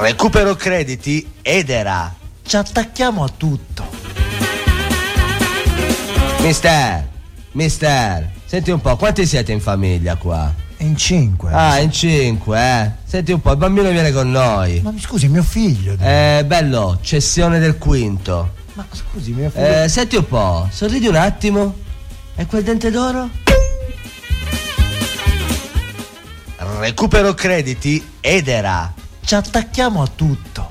Recupero crediti Edera. Ci attacchiamo a tutto. Mister, senti un po', quanti siete in famiglia qua? In 5. Ah, in 5, eh? Senti un po', il bambino viene con noi. Ma scusi, mio figlio. Bello, cessione del quinto. Ma scusi, mio figlio. Senti un po', sorridi un attimo. E quel dente d'oro? Recupero crediti Edera. Ci attacchiamo a tutto.